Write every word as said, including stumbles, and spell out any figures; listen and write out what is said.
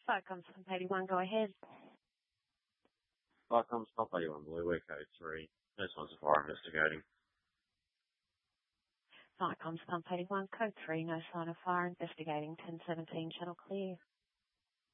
Vicom Pump eighty-one, go ahead. Vicom Pump eighty-one, Blue Week code three. No signs of fire investigating. Vicom Pump eighty-one, code three, no sign of fire investigating. ten seventeen, channel clear.